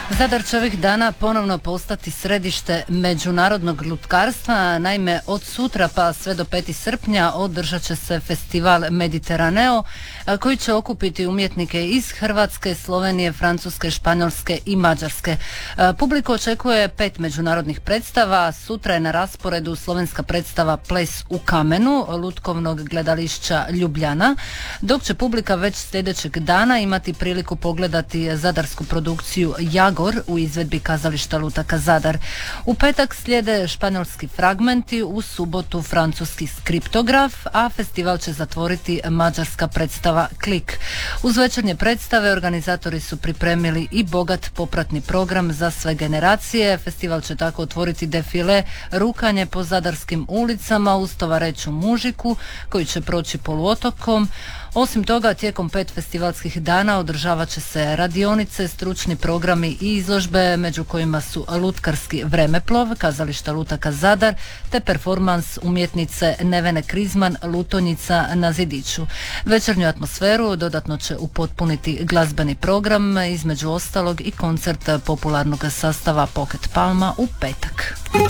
Zadar će ovih dana ponovno postati središte međunarodnog lutkarstva. Naime, od sutra pa sve do 5. srpnja održat će se festival Mediteraneo koji će okupiti umjetnike iz Hrvatske, Slovenije, Francuske, Španjolske i Mađarske. Publiku očekuje 5 međunarodnih predstava. Sutra je na rasporedu slovenska predstava Ples u kamenu lutkovnog gledališća Ljubljana, dok će publika već sljedećeg dana imati priliku pogledati zadarsku produkciju Jagor u izvedbi kazališta Lutaka Zadar. U petak slijede španjolski fragmenti, u subotu francuski skriptograf, a festival će zatvoriti mađarska predstava Klik. Uz večernje predstave organizatori su pripremili i bogat popratni program za sve generacije. Festival će tako otvoriti defile Rukanje po zadarskim ulicama uz Tovareću mužiku koji će proći poluotokom. Osim toga, tijekom 5 festivalskih dana održavat će se radionice, stručni programi i izložbe, među kojima su lutkarski vremeplov, kazališta Lutaka Zadar, te performans umjetnice Nevene Krizman, Lutonjica na zidiću. Večernju atmosferu dodatno će upotpuniti glazbeni program, između ostalog i koncert popularnog sastava Pocket Palma u petak.